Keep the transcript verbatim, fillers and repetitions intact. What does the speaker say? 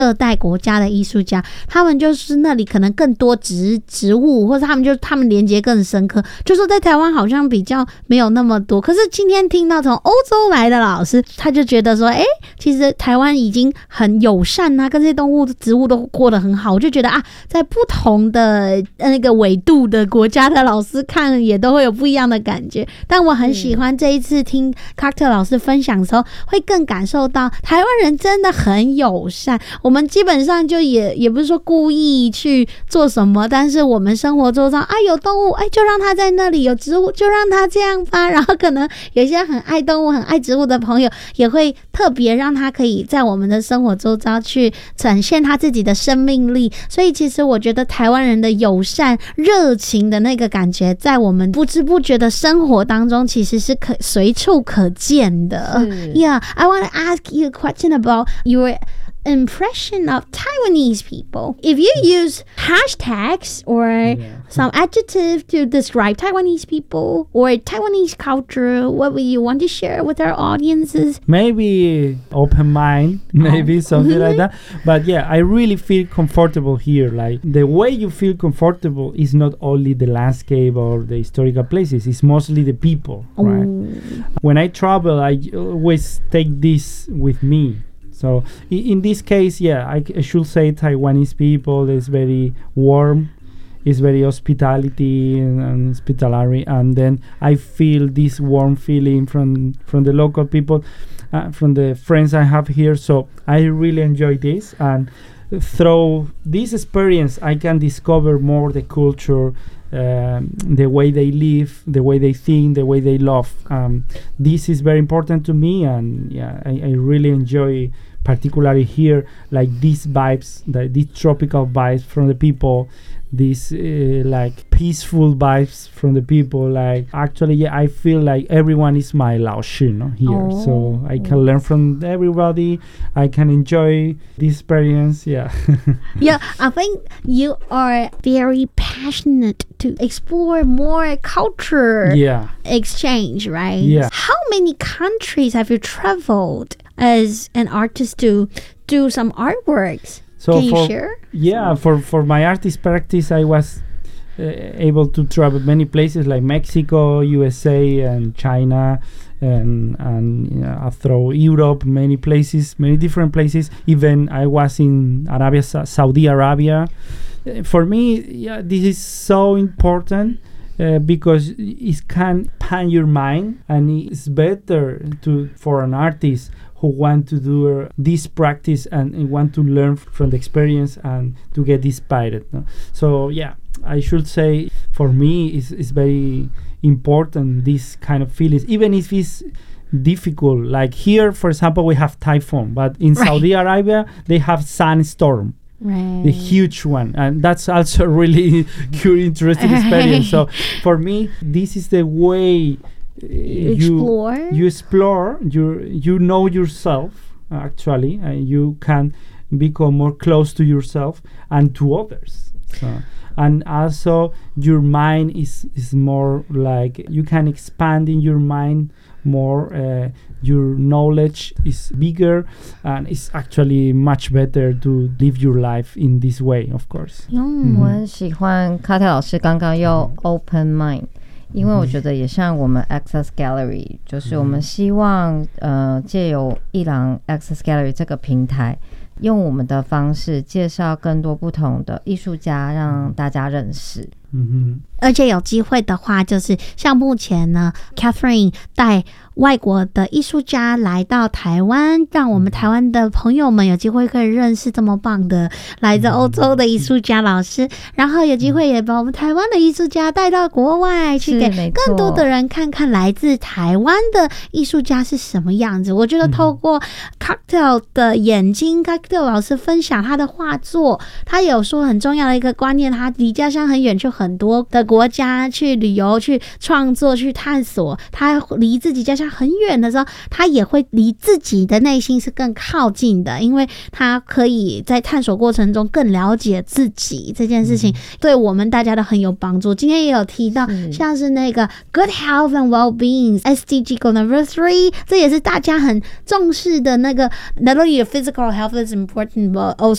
热带国家的艺术家，他们就是那里可能更多植植物，或者他们就他们连接更深刻，就说在台湾好像比较没有那么多。可是今天听到从欧洲来的老师，他就觉得说，哎、欸，其实台湾已经很友善啊，跟这些动物植物都过得很好。我就觉得啊，在不同的那个纬度的国家的老师看也都会有不一样的感觉。但我很喜欢这一次听 Cocktail 老师分享的时候，会更感受到台湾人真的很友善。我们基本上就也也不是说故意去做什么，但是我们生活周遭啊有动物，哎就让它在那里，有植物就让它这样吧。然后可能有些很爱动物、很爱植物的朋友，也会特别让它可以在我们的生活周遭去展现它自己的生命力。所以其实我觉得台湾人的友善、热情的那个感觉，在我们不知不觉的生活当中，其实是可随处可见的。Yeah, I want to ask you a question about your impression of Taiwanese people. If you use hashtags or yeah. some adjective to describe Taiwanese people or Taiwanese culture, what would you want to share with our audiences? Maybe open mind, maybe oh. something like that. But yeah, I really feel comfortable here. Like the way you feel comfortable is not only the landscape or the historical places, it's mostly the people, right? Oh. When I travel, I always take this with me. So in this case, yeah, I, I should say Taiwanese people is very warm, is very hospitality and, and hospitality, and then I feel this warm feeling from from the local people, uh, from the friends I have here. So I really enjoy this, and through this experience, I can discover more the culture. Um, the way they live, the way they think, the way they love. Um, this is very important to me, and yeah, I, I really enjoy, particularly here, like these vibes, the, these tropical vibes from the people, these uh, like peaceful vibes from the people. Like actually, yeah, I feel like everyone is my 老师, no, here, oh. so I can learn from everybody. I can enjoy this experience. Yeah. Yeah, I think you are very passionate to explore more culture yeah. exchange, right? Yeah. How many countries have you traveled as an artist to do some artworks? So Can you for, share? Yeah, for, for my artist practice, I was uh, able to travel many places like Mexico, U S A, and China, and and you know, through Europe, many places, many different places. Even I was in Arabia, Sa- Saudi Arabia. Uh, for me, yeah, this is so important. Uh, because it can pan your mind, and it's better to for an artist who want to do uh, this practice and, and want to learn f- from the experience and to get inspired. No? So yeah, I should say for me it's, it's very important, this kind of feelings, even if it's difficult. Like here, for example, we have typhoon, but in right. Saudi Arabia they have sandstorm. Right. The huge one, and that's also really curious, interesting experience. So for me, this is the way uh, you explore. You, you explore. You you know yourself actually, and you can become more close to yourself and to others. So, and also your mind is is more like you can expand in your mind more. Uh, your knowledge is bigger, and it's actually much better to live your life in this way, of course. 嗯，我很喜欢卡特老师刚刚用 open mind， 因为我觉得也像我们 Access Gallery， 就是我们希望呃借由艺廊 Access Gallery 这个平台，用我们的方式介绍更多不同的艺术家，让大家认识。 嗯哼， 而且有机会的话，就是像目前呢 Catherine 带外国的艺术家来到台湾，让我们台湾的朋友们有机会可以认识这么棒的来自欧洲的艺术家老师，然后有机会也把我们台湾的艺术家带到国外去，给更多的人看看来自台湾的艺术家是什么样子。我觉得透过 Cocktail 的眼睛， Cocktail 老师分享他的画作，他有说很重要的一个观念，他离家乡很远，就很很多的国家去旅游、去创作、去探索，他离自己家乡很远的时候，他也会离自己的内心是更靠近的，因为他可以在探索过程中更了解自己这件事情，对我们大家都很有帮助。今天也有提到像是那个 Good Health and Well-being S D G Goal Number Three， 这也是大家很重视的那个 Not only your physical health is important but also